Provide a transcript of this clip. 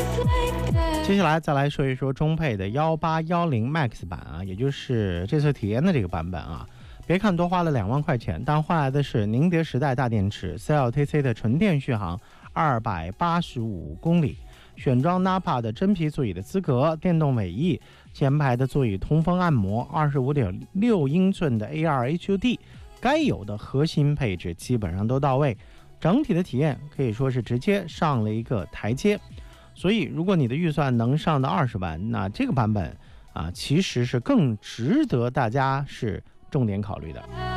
接下来再来说一说中配的1810 Max 版啊，也就是这次体验的这个版本啊。别看多花了2万块钱，但换来的是宁德时代大电池 CLTC 的纯电续航285公里，选装 Napa 的真皮座椅的资格，电动尾翼，前排的座椅通风按摩，25.6英寸的 AR HUD， 该有的核心配置基本上都到位，整体的体验可以说是直接上了一个台阶。所以如果你的预算能上到20万，那这个版本啊，其实是更值得大家是重点考虑的。